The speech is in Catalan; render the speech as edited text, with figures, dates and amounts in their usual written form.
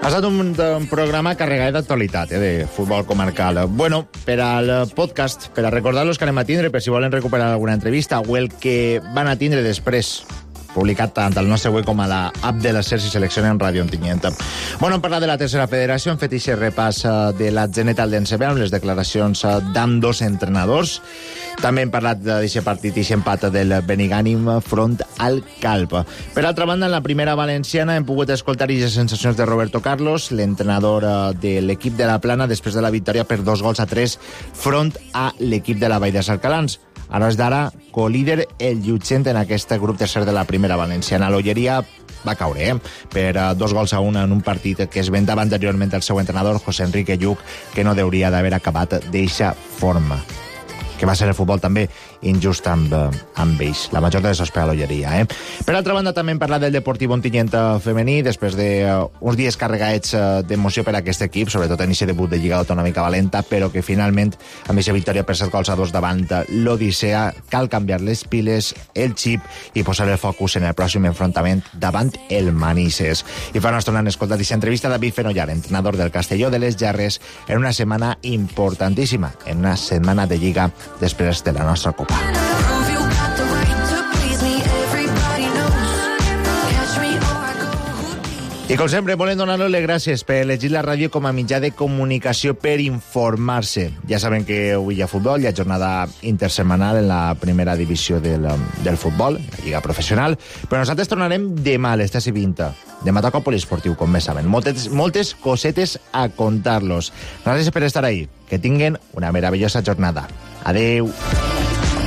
Ha estat un programa carregat d'actualitat, de futbol comarcal. Bueno, per al podcast, per a recordar-los que anem a tindre, per si volen recuperar alguna entrevista, o el que van a tindre després, publicat tant al nostre web com a l'app de l'Exèrcit Selecció en Ràdio Ontinyent. Bueno, hem parlat de la tercera federació, hem fet aquest repàs de la Genetal d'Encebé amb les declaracions d'ambdós entrenadors. També hem parlat d'aquest partit i empat del Benigànim front al Calp. Per altra banda, en la primera valenciana hem pogut escoltar les sensacions de Roberto Carlos, l'entrenador de l'equip de la Plana, després de la victòria per 2-3 front a l'equip de la Vall de Sarcalans. A hores d'ara, co-líder el Llutxent en aquest grup tercer de la primera valenciana. L'Olleria va caure per 2-1 en un partit que es ventava anteriorment el seu entrenador, José Enrique Lluc, que no hauria d'haver acabat d'eixa forma. Que va ser el futbol també injust amb ells. La major de les per a l'Olleria. Per altra banda, també hem parlat del Deportiu Ontinyent femení, després d'uns dies carregats d'emoció per a aquest equip, sobretot en aquest debut de Lliga Autonòmica Valenta, però que finalment, amb aquesta victòria per 7-2 davant l'Odissea, cal canviar les piles, el xip i posar el focus en el pròxim enfrontament davant el Manises. I fa una estona han escoltat aquesta entrevista a David Fenollar, entrenador del Castelló de les Gerres, en una setmana importantíssima, en una setmana de Lliga després de la nostra Copa. I com sempre, volem donar-los les gràcies per elegir la ràdio com a mitjà de comunicació per informar-se. Ja saben que avui hi ha futbol, hi ha jornada intersetmanal en la primera divisió del futbol, la Lliga Professional, però nosaltres tornarem demà a les 3:20. Demà toca poliesportiu, com més saben. Moltes cosetes a contar-los. Gràcies per estar ahí. Que tinguen una meravellosa jornada. Adeu.